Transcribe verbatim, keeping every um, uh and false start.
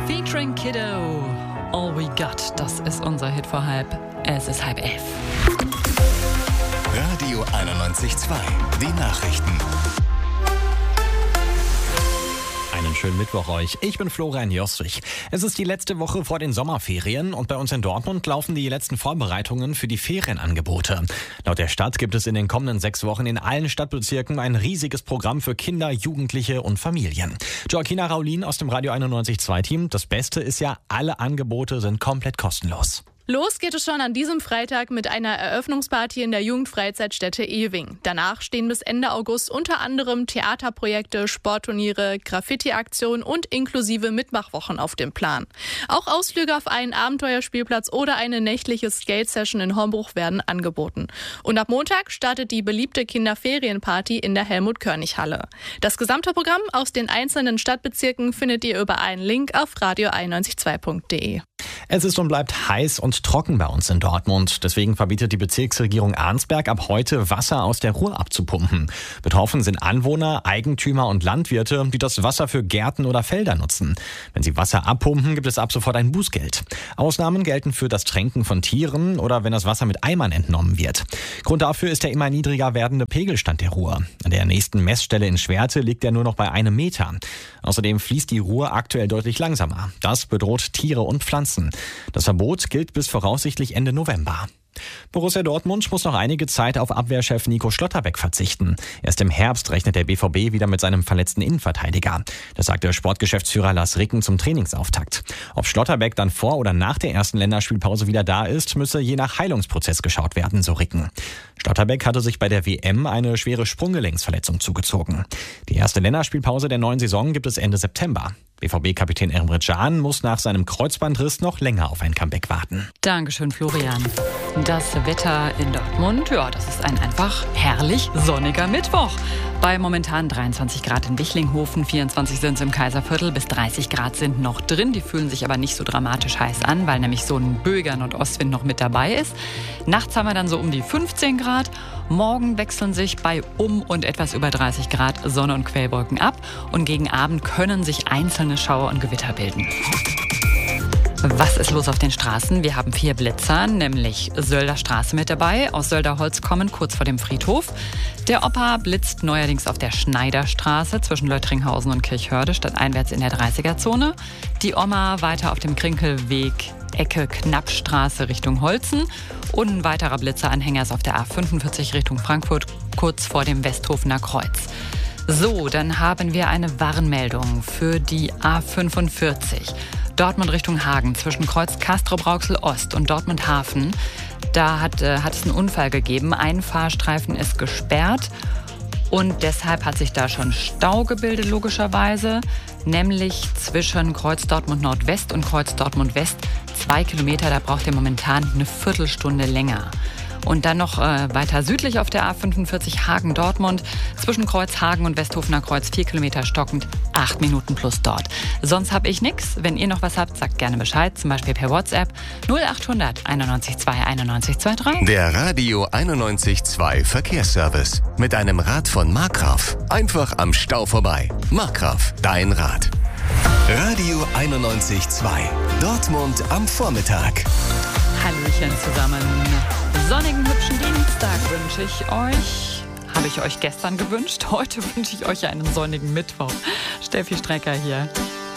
Featuring Kiddo. All We Got, das ist unser Hit vor halb. Es ist halb elf. Radio einundneunzig Komma zwei, die Nachrichten. Einen schönen Mittwoch euch. Ich bin Florian Jostrich. Es ist die letzte Woche vor den Sommerferien und bei uns in Dortmund laufen die letzten Vorbereitungen für die Ferienangebote. Laut der Stadt gibt es in den kommenden sechs Wochen in allen Stadtbezirken ein riesiges Programm für Kinder, Jugendliche und Familien. Joaquina Raulin aus dem Radio einundneunzig Komma zwei Team. Das Beste ist ja, alle Angebote sind komplett kostenlos. Los geht es schon an diesem Freitag mit einer Eröffnungsparty in der Jugendfreizeitstätte Ewing. Danach stehen bis Ende August unter anderem Theaterprojekte, Sportturniere, Graffiti-Aktionen und inklusive Mitmachwochen auf dem Plan. Auch Ausflüge auf einen Abenteuerspielplatz oder eine nächtliche Skate-Session in Hombruch werden angeboten. Und ab Montag startet die beliebte Kinderferienparty in der Helmut-Körnig-Halle. Das gesamte Programm aus den einzelnen Stadtbezirken findet ihr über einen Link auf radio einundneunzig Komma zwei punkt de. Es ist und bleibt heiß und trocken bei uns in Dortmund. Deswegen verbietet die Bezirksregierung Arnsberg ab heute, Wasser aus der Ruhr abzupumpen. Betroffen sind Anwohner, Eigentümer und Landwirte, die das Wasser für Gärten oder Felder nutzen. Wenn sie Wasser abpumpen, gibt es ab sofort ein Bußgeld. Ausnahmen gelten für das Tränken von Tieren oder wenn das Wasser mit Eimern entnommen wird. Grund dafür ist der immer niedriger werdende Pegelstand der Ruhr. An der nächsten Messstelle in Schwerte liegt er nur noch bei einem Meter. Außerdem fließt die Ruhr aktuell deutlich langsamer. Das bedroht Tiere und Pflanzen. Das Verbot gilt bis voraussichtlich Ende November. Borussia Dortmund muss noch einige Zeit auf Abwehrchef Nico Schlotterbeck verzichten. Erst im Herbst rechnet der B V B wieder mit seinem verletzten Innenverteidiger. Das sagt der Sportgeschäftsführer Lars Ricken zum Trainingsauftakt. Ob Schlotterbeck dann vor oder nach der ersten Länderspielpause wieder da ist, müsse je nach Heilungsprozess geschaut werden, so Ricken. Schlotterbeck hatte sich bei der W M eine schwere Sprunggelenksverletzung zugezogen. Die erste Länderspielpause der neuen Saison gibt es Ende September. B V B-Kapitän Emre Can muss nach seinem Kreuzbandriss noch länger auf ein Comeback warten. Dankeschön, Florian. Das Wetter in Dortmund, ja, das ist ein einfach herrlich sonniger Mittwoch. Bei momentan dreiundzwanzig Grad in Wichlinghofen, vierundzwanzig sind es im Kaiserviertel, bis dreißig Grad sind noch drin. Die fühlen sich aber nicht so dramatisch heiß an, weil nämlich so ein böiger Nordostwind noch mit dabei ist. Nachts haben wir dann so um die fünfzehn Grad. Morgen wechseln sich bei um und etwas über dreißig Grad Sonne und Quellwolken ab. Und gegen Abend können sich einzelne Schauer und Gewitter bilden. Was ist los auf den Straßen? Wir haben vier Blitzer, nämlich Sölder Straße mit dabei, aus Sölderholz kommen, kurz vor dem Friedhof. Der Opa blitzt neuerdings auf der Schneiderstraße zwischen Löttringhausen und Kirchhörde, statt einwärts in der dreißiger-Zone. Die Oma weiter auf dem Krinkelweg Ecke Knappstraße Richtung Holzen. Und ein weiterer Blitzeranhänger ist auf der A fünfundvierzig Richtung Frankfurt, kurz vor dem Westhofener Kreuz. So, dann haben wir eine Warnmeldung für die A fünfundvierzig. Dortmund Richtung Hagen, zwischen Kreuz Castrop-Rauxel Ost und Dortmund Hafen. Da hat, äh, hat es einen Unfall gegeben. Ein Fahrstreifen ist gesperrt und deshalb hat sich da schon Stau gebildet, logischerweise. Nämlich zwischen Kreuz Dortmund Nordwest und Kreuz Dortmund West. Zwei Kilometer, da braucht ihr momentan eine Viertelstunde länger. Und dann noch äh, weiter südlich auf der A fünfundvierzig Hagen-Dortmund. Zwischen Kreuz Hagen und Westhofener Kreuz vier Kilometer stockend, acht Minuten plus dort. Sonst habe ich nichts. Wenn ihr noch was habt, sagt gerne Bescheid. Zum Beispiel per WhatsApp null achthundert einundneunzig zwei einundneunzig zweiunddreißig. Der Radio einundneunzig Komma zwei Verkehrsservice. Mit einem Rad von Markgraf. Einfach am Stau vorbei. Markgraf, dein Rad. Radio einundneunzig Komma zwei. Dortmund am Vormittag. Hallöchen zusammen. Sonnigen, hübschen Dienstag wünsche ich euch. Habe ich euch gestern gewünscht. Heute wünsche ich euch einen sonnigen Mittwoch. Steffi Strecker hier.